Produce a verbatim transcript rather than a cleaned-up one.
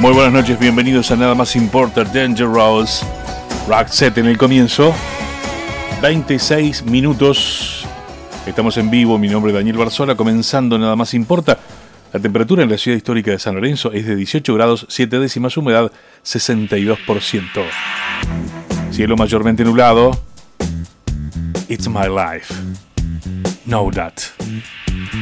Muy buenas noches, bienvenidos a Nada Más Importa, Dangerous. Roxette en el comienzo. veintiséis minutos. Estamos en vivo, mi nombre es Daniel Barzola, comenzando Nada Más Importa. La temperatura en la ciudad histórica de San Lorenzo es de dieciocho grados, siete décimas, humedad sesenta y dos por ciento. Cielo mayormente nublado. It's my life. Know that.